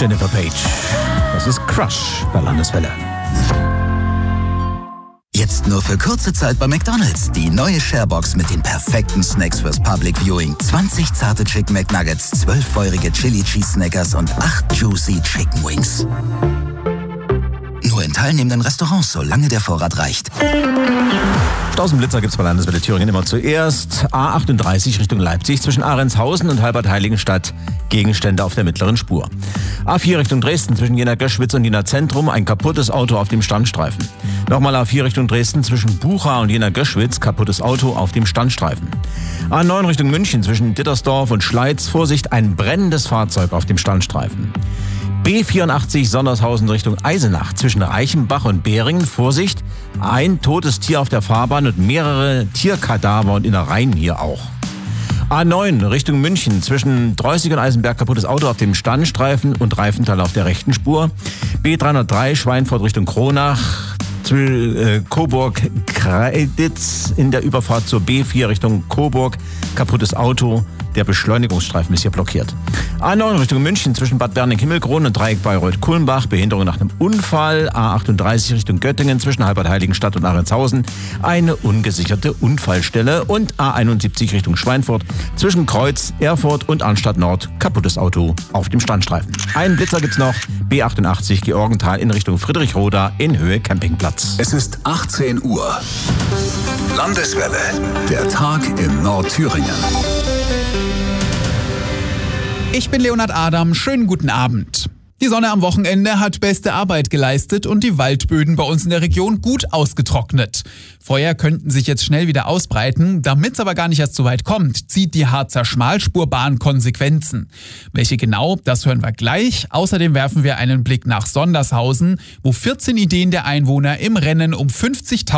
Jennifer Page. Das ist Crush bei Landeswelle. Jetzt nur für kurze Zeit bei McDonald's. Die neue Sharebox mit den perfekten Snacks fürs Public Viewing. 20 zarte Chicken McNuggets, 12 feurige Chili Cheese Snackers und 8 juicy Chicken Wings. Nur in teilnehmenden Restaurants, solange der Vorrat reicht. Stausenblitzer gibt's bei Landeswelle Thüringen immer zuerst. A38 Richtung Leipzig zwischen Ahrenshofen und Halbert-Heiligenstadt. Gegenstände auf der mittleren Spur. A4 Richtung Dresden zwischen Jena-Göschwitz und Jena-Zentrum. Ein kaputtes Auto auf dem Standstreifen. Nochmal A4 Richtung Dresden zwischen Bucha und Jena-Göschwitz. Kaputtes Auto auf dem Standstreifen. A9 Richtung München zwischen Dittersdorf und Schleiz. Vorsicht, ein brennendes Fahrzeug auf dem Standstreifen. B84 Sondershausen Richtung Eisenach zwischen Reichenbach und Beringen. Vorsicht, ein totes Tier auf der Fahrbahn und mehrere Tierkadaver und Innereien hier auch. A9 Richtung München zwischen Dreußig und Eisenberg kaputtes Auto auf dem Standstreifen und Reifental auf der rechten Spur. B303 Schweinfurt Richtung Kronach. Coburg-Kreiditz in der Überfahrt zur B4 Richtung Coburg. Kaputtes Auto. Der Beschleunigungsstreifen ist hier blockiert. A9 Richtung München zwischen Bad Berning-Himmelkron und Dreieck Bayreuth-Kulmbach. Behinderung nach einem Unfall. A38 Richtung Göttingen zwischen Halbert-Heiligenstadt und Ahrendshausen. Eine ungesicherte Unfallstelle. Und A71 Richtung Schweinfurt zwischen Kreuz, Erfurt und Arnstadt Nord. Kaputtes Auto auf dem Standstreifen. Einen Blitzer gibt's noch. B88 Georgenthal in Richtung Friedrichroda in Höhe Campingplatz. Es ist 18 Uhr. Landeswelle. Der Tag in Nordthüringen. Ich bin Leonhard Adam, schönen guten Abend. Die Sonne am Wochenende hat beste Arbeit geleistet und die Waldböden bei uns in der Region gut ausgetrocknet. Feuer könnten sich jetzt schnell wieder ausbreiten, damit es aber gar nicht erst so weit kommt, zieht die Harzer Schmalspurbahn Konsequenzen. Welche genau, das hören wir gleich. Außerdem werfen wir einen Blick nach Sondershausen, wo 14 Ideen der Einwohner im Rennen um 50.000